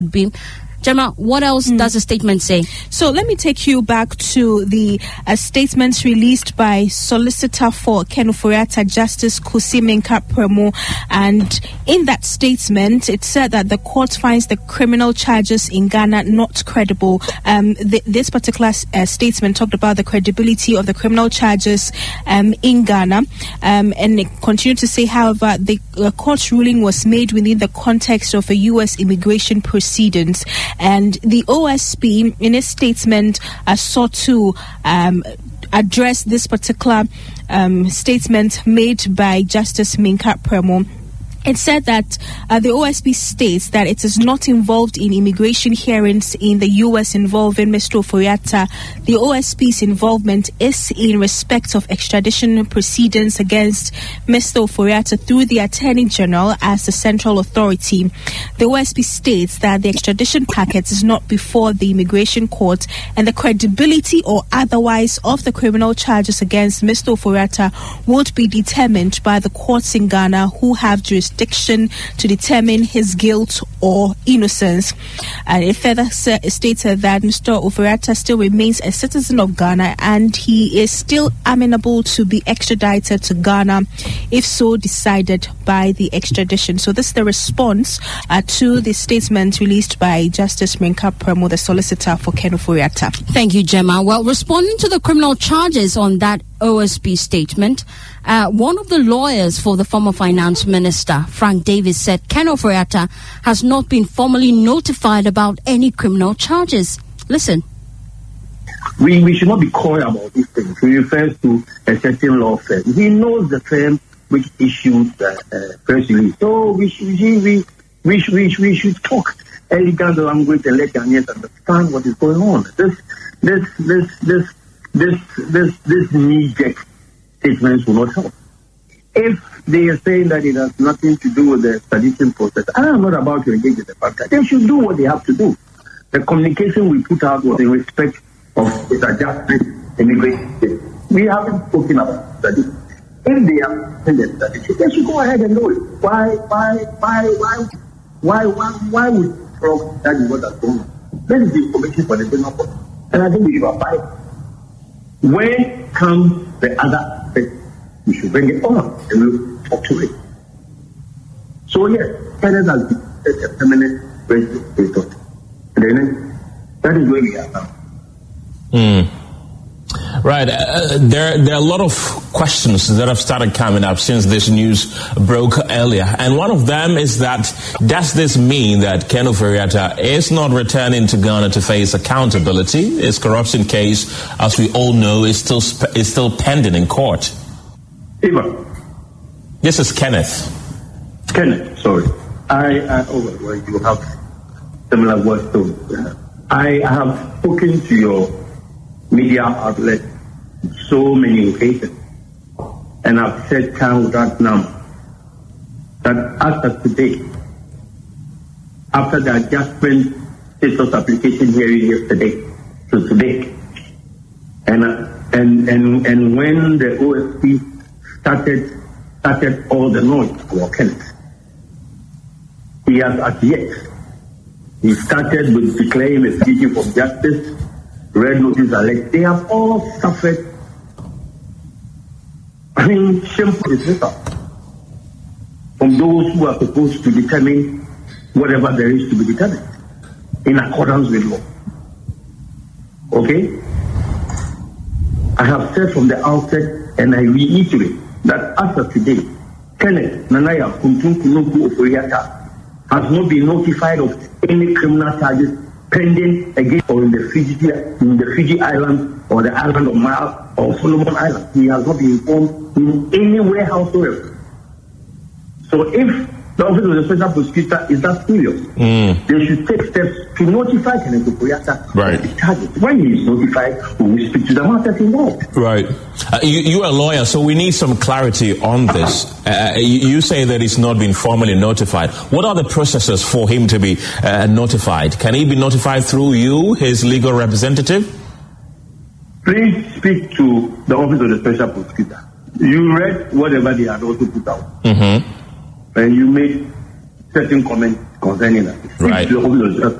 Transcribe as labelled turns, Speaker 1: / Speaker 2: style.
Speaker 1: be. Gemma, what else does the statement say?
Speaker 2: So let me take you back to the statements released by Solicitor for Ken Ofori-Atta, Justice Kwesi Mensah-Premo. And in that statement, it said that the court finds the criminal charges in Ghana not credible. This particular statement talked about the credibility of the criminal charges in Ghana. And it continued to say, however, the court's ruling was made within the context of a U.S. immigration proceedings. And the OSP, in its statement, sought to address this particular statement made by Justice Mensah-Premo. It said that the OSP states that it is not involved in immigration hearings in the U.S. involving Mr. Ofori-Atta. The OSP's involvement is in respect of extradition proceedings against Mr. Ofori-Atta through the Attorney General as the central authority. The OSP states that the extradition packet is not before the immigration court, and the credibility or otherwise of the criminal charges against Mr. Ofori-Atta won't be determined by the courts in Ghana, who have jurisdiction to determine his guilt or innocence. And it further stated that Mr. Ofori-Atta still remains a citizen of Ghana, and he is still amenable to be extradited to Ghana if so decided by the extradition. So this is the response to the statement released by Justice Mensah-Premo, the solicitor for Ken Ofori-Atta.
Speaker 1: Thank you, Gemma. Well, responding to the criminal charges on that OSP statement, one of the lawyers for the former finance minister, Frank Davis, said Ken Ofori-Atta has not been formally notified about any criminal charges. Listen.
Speaker 3: We should not be coy about these things. He refers to a certain law firm. He knows the firm which issued the press release. So we should talk elegant language and let Ghanaians understand what is going on. This knee-jerk statements will not help. If they are saying that it has nothing to do with the extradition process, I am not about to engage in the fact that they should do what they have to do. The communication we put out was in respect of Mr. Justice immigration. We haven't spoken about extradition. If they are in the extradition, they should go ahead and do it. Why would you talk that is what has gone on? That is the information for the general public. And I think we should abide. When comes the other aspect, we should bring it on and we'll talk to it. So yes, Canada has been a permanent resident. And then that is where we are now.
Speaker 4: Right. There are a lot of questions that have started coming up since this news broke earlier. And one of them is that, does this mean that Ken Ofori-Atta is not returning to Ghana to face accountability? His corruption case, as we all know, is still pending in court.
Speaker 3: Eva.
Speaker 4: This is Kenneth.
Speaker 3: Kenneth, sorry. You have similar words to. I have spoken to your media outlet so many occasions, and I've said time without number that as of today, after the adjustment status application hearing yesterday to today, and when the OSP started all the noise about Kenneth, he has as yet. He started with declaring a fugitive of justice, red notice alert. They have all suffered, shameful dismissal from those who are supposed to determine whatever there is to be determined in accordance with law. Okay? I have said from the outset, and I reiterate, that as of today, Kenneth Nanaya Kuntunkunuku Ofori-Atta has not been notified of any criminal charges pending against or in the Fiji Island or the island of Mal or Solomon Island. He has not been informed in any way whatsoever. So if the Office of the Special Prosecutor is that serious, they should take steps to notify Kenneth Ofori-Atta of the charges. When he is notified, we will speak to the matters involved.
Speaker 4: Right. You are a lawyer, so we need some clarity on this. You say that he's not been formally notified. What are the processes for him to be notified? Can he be notified through you, his legal representative?
Speaker 3: Please speak to the Office of the Special Prosecutor. You read whatever they had also put out. And you made certain comments concerning that.
Speaker 4: Right.